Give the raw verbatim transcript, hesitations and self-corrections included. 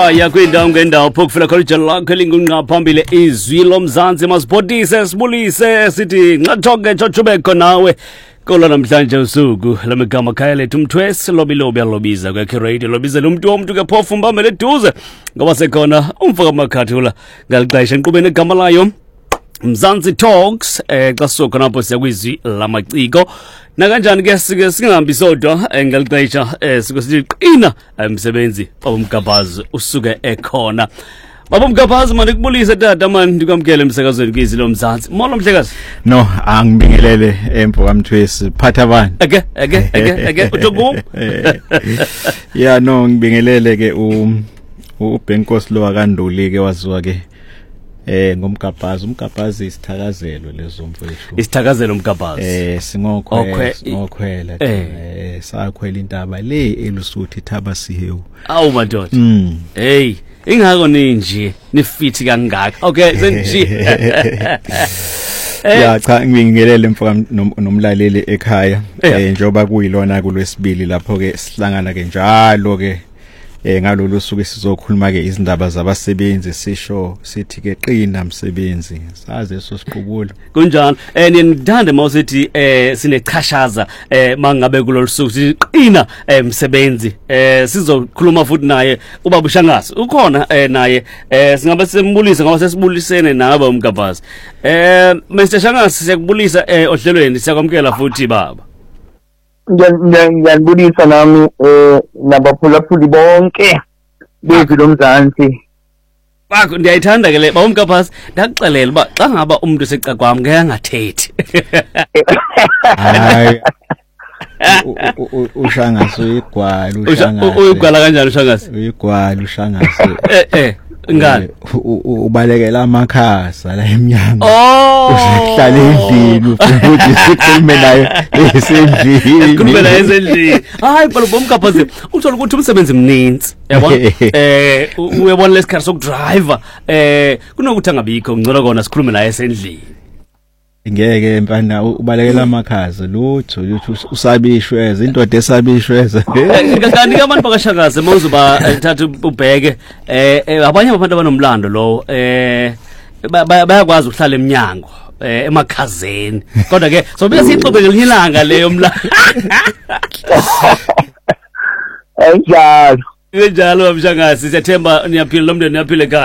Ya kwindawo ngendawo phokufela college lakho elingunqaphambili izwi lomzansi masibhodise sibulise sithi nxathoke tshotshubeko nawe kola namhlanje usuku lamagama khaya lethu umthwesi lobilobi alobiza kwakhe radio lobiza umuntu womuntu ke phofu mbambele eduze ngoba sekhona umfaka makhathula ngalixesha enqubeni egama layo Mzansi Talks eh xa sokho napho siyakwizwi lamaciko nakanjani ke sike singahambi sodwa ngalixesha eh sike siqina emsebenzi babomgabazi usuke ekhona babomgabazi manje kubulisa tata manje ndikwamkele emsakazweni kwizi lomzansi molo mhlekazi no angibingelele empo kamthwesi phatha bani ake ake ake ake uToku yeah no ngibingelele ke u uBenkosi lo akanduli ke waziwa ke Eh ngomgabazi umgabazi isithakazelo lezo mfowethu isithakazelo umgabazi eh singokhwela singokhwela eh sakhwela intaba le elusuthi thaba sihewu awu madoda mm hey ingako ninje nifithi kangaka okay senji ya cha ngibingelele mfoka nomlaleli ekhaya eh njoba kuyilona kulwesibili lapho ke sihlangana ke njalo ke eh ngalolu suku sizokhuluma ke izindaba zabasebenzi sisho sithi ke qina umsebenzi saze sosiqubulo kunjalo eh nindande mawusithi eh sinechashaza eh mangabe kulolu suku siqina umsebenzi eh sizokhuluma futhi naye ubaba uShangazi ukhona eh naye eh singabe sembulisa ngoba sesibulisene nawe umgabazi eh Mister Shangazi siyakubulisa eh ohlelweni siyakwamkela futhi baba Ngiyabulisa nami eh nabaphulaphuli bonke bezwi lomzansi bakho ndiyayithanda ke le bawumkaphasi ndakuxelela uba xa ngaba umuntu seca kwami ngeke ngathethi hayi uShangazi uyigwala uShangazi uyigwala kanjani uShangazi uyigwala uShangazi eh eh ngani ubalekela amakhasa la eminyango oh usehlala endlini ukuthi sikhulume naye esendlini sikhulume naye esendlini hayi phela bomkaphazi uthola ukuthi umsebenzi mninzi yabona eh uyabona lesikhathi sokudriver eh kunokuthi angabikho ngcono kona sikhulume naye esendlini ngeke mfana ubalekela amakhaza lutho lutho usabishweza indoda esabishweza kanti ke abantu bakashakaze mawuzoba thatha ubheke eh abanye abantu abanomlando lo eh bayakwazi ukuhlala eminyango eh emakhazeni kodwa ke sobe sixoxe ngelinye ilanga leyo mlando enjalo enjalo mshangazi siyathemba niyaphila lo mndeni niyaphila ekhaya